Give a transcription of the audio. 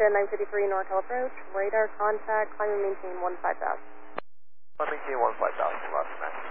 America 953 NorCal approach. Radar contact, climb and maintain 15,000. Climb and maintain 15,000, left, man.